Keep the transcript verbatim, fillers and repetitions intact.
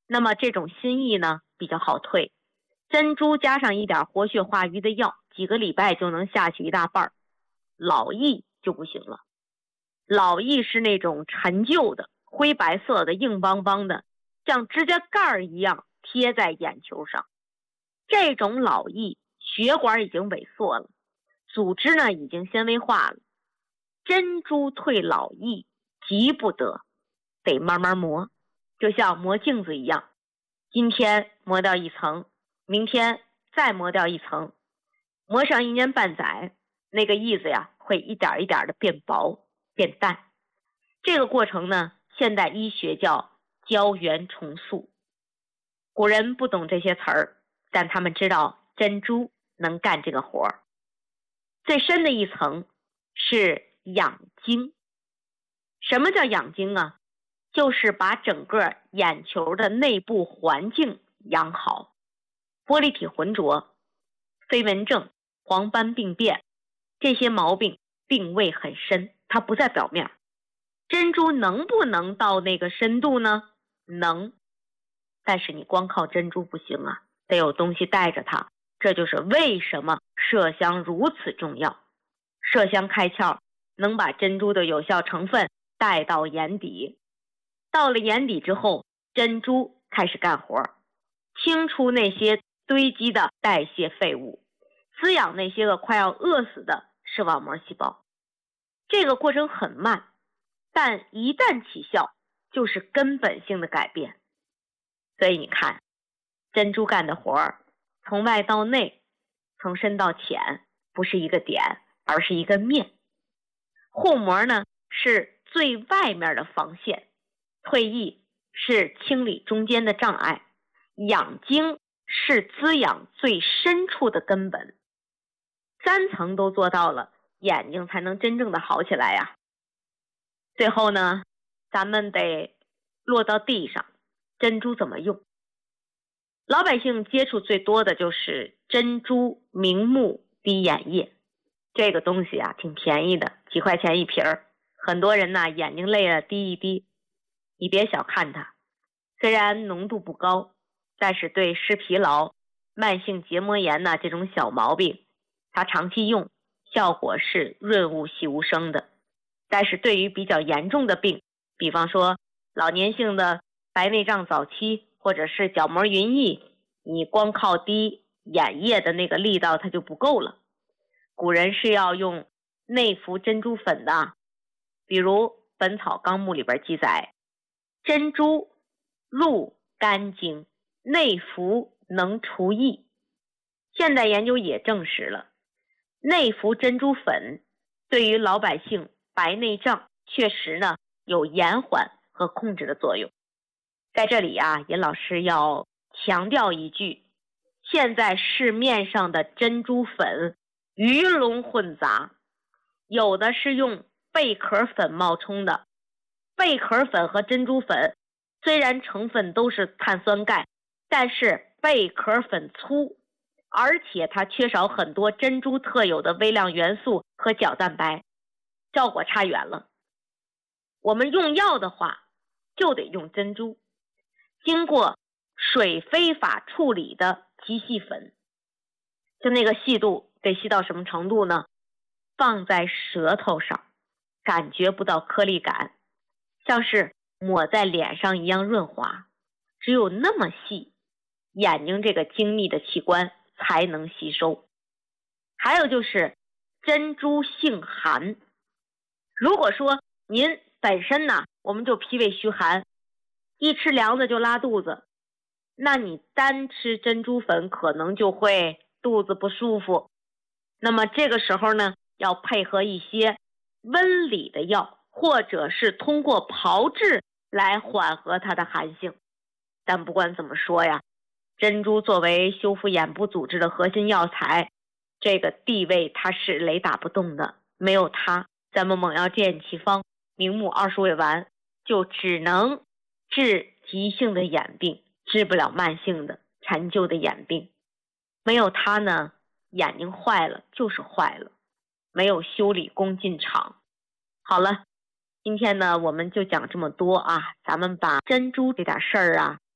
那么这种心意呢比较好退，珍珠加上一点活血化瘀的药，几个礼拜就能下去一大半。老薏就不行了，老薏是那种陈旧的灰白色的硬邦邦的，像指甲盖一样贴在眼球上。这种老薏血管已经萎缩了，组织呢已经纤维化了，珍珠退老薏急不得，得慢慢磨，就像磨镜子一样，今天磨掉一层，明天再磨掉一层，磨上一年半载，那个薏子呀会一点一点的变薄变淡。这个过程呢，现代医学叫胶原重塑。古人不懂这些词儿，但他们知道珍珠能干这个活儿。最深的一层是养精。什么叫养精啊？就是把整个眼球的内部环境养好，玻璃体浑浊、飞蚊症、黄斑病变，这些毛病病位很深，它不在表面。珍珠能不能到那个深度呢？能，但是你光靠珍珠不行啊，得有东西带着它。这就是为什么麝香如此重要。麝香开窍，能把珍珠的有效成分带到眼底。到了眼底之后，珍珠开始干活，清除那些堆积的代谢废物，滋养那些个快要饿死的视网膜细胞。这个过程很慢，但一旦起效，就是根本性的改变。所以你看，珍珠干的活儿，从外到内，从深到浅，不是一个点，而是一个面。护膜呢，是最外面的防线，退役是清理中间的障碍，养精是滋养最深处的根本。三层都做到了，眼睛才能真正的好起来呀。最后呢，咱们得落到地上，珍珠怎么用？老百姓接触最多的就是珍珠明目滴眼液，这个东西啊挺便宜的，几块钱一瓶儿，很多人呢眼睛累了滴一滴。你别小看它，虽然浓度不高，但是对视疲劳、慢性结膜炎呢这种小毛病，它长期用效果是润物细无声的。但是对于比较严重的病，比方说老年性的白内障早期，或者是角膜云翳，你光靠滴眼液的那个力道它就不够了。古人是要用内服珍珠粉的，比如《本草纲目》里边记载，珍珠入肝经，内服能除翳。现代研究也证实了，内服珍珠粉对于老百姓白内障确实呢有延缓和控制的作用。在这里啊，尹老师要强调一句，现在市面上的珍珠粉鱼龙混杂，有的是用贝壳粉冒充的。贝壳粉和珍珠粉虽然成分都是碳酸钙，但是贝壳粉粗，而且它缺少很多珍珠特有的微量元素和角蛋白，效果差远了。我们用药的话就得用珍珠，经过水飞法处理的极细粉，就那个细度得细到什么程度呢？放在舌头上，感觉不到颗粒感，像是抹在脸上一样润滑，只有那么细，眼睛这个精密的器官才能吸收。还有就是珍珠性寒，如果说您本身呢，我们就脾胃虚寒，一吃凉的就拉肚子，那你单吃珍珠粉可能就会肚子不舒服。那么这个时候呢，要配合一些温里的药，或者是通过炮制来缓和它的寒性。但不管怎么说呀，珍珠作为修复眼部组织的核心药材，这个地位它是雷打不动的。没有它，咱们猛药健气方明目二十味丸就只能治急性的眼病，治不了慢性的陈旧的眼病。没有它呢，眼睛坏了就是坏了，没有修理工进厂。好了，今天呢我们就讲这么多啊，咱们把珍珠这点事儿啊